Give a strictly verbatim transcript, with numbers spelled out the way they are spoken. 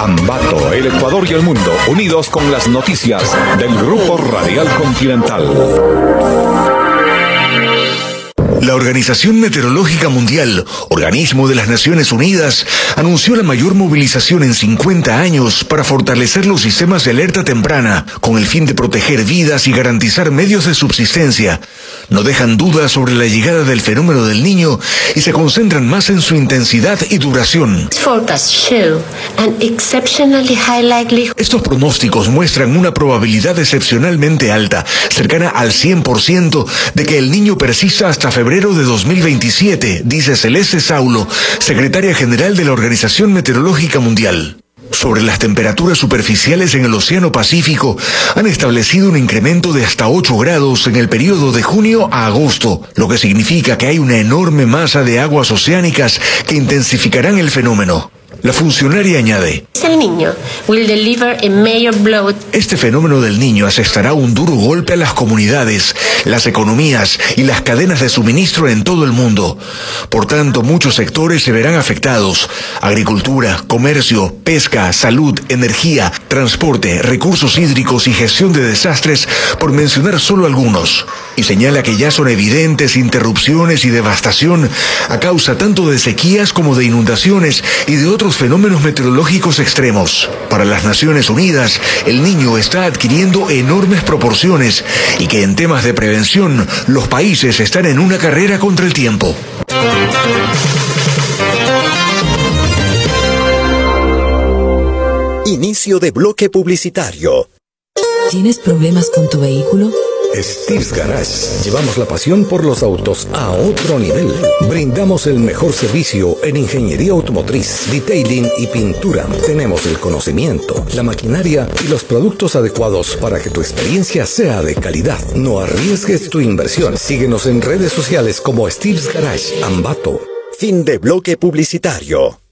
Ambato, el Ecuador y el mundo, unidos con las noticias del Grupo Radial Continental. La Organización Meteorológica Mundial, organismo de las Naciones Unidas, anunció la mayor movilización en cincuenta años para fortalecer los sistemas de alerta temprana, con el fin de proteger vidas y garantizar medios de subsistencia. No dejan dudas sobre la llegada del fenómeno del Niño y se concentran más en su intensidad y duración. Estos pronósticos muestran una probabilidad excepcionalmente alta, cercana al cien por ciento, de que el Niño persista hasta febrero de dos mil veintisiete, dice Celeste Saulo, secretaria general de la Organización Meteorológica Mundial. Sobre las temperaturas superficiales en el Océano Pacífico, han establecido un incremento de hasta ocho grados en el periodo de junio a agosto, lo que significa que hay una enorme masa de aguas oceánicas que intensificarán el fenómeno. La funcionaria añade: El Niño will deliver a major blow. Este fenómeno del Niño asestará un duro golpe a las comunidades, las economías y las cadenas de suministro en todo el mundo. Por tanto, muchos sectores se verán afectados: agricultura, comercio, pesca, salud, energía, transporte, recursos hídricos y gestión de desastres, por mencionar solo algunos. Y señala que ya son evidentes interrupciones y devastación a causa tanto de sequías como de inundaciones y de otros fenómenos meteorológicos extremos. Para las Naciones Unidas, el Niño está adquiriendo enormes proporciones y que en temas de prevención, los países están en una carrera contra el tiempo. Inicio de bloque publicitario. ¿Tienes problemas con tu vehículo? Steve's Garage. Llevamos la pasión por los autos a otro nivel. Brindamos el mejor servicio en ingeniería automotriz, detailing y pintura. Tenemos el conocimiento, la maquinaria y los productos adecuados para que tu experiencia sea de calidad. No arriesgues tu inversión. Síguenos en redes sociales como Steve's Garage Ambato. Fin de bloque publicitario.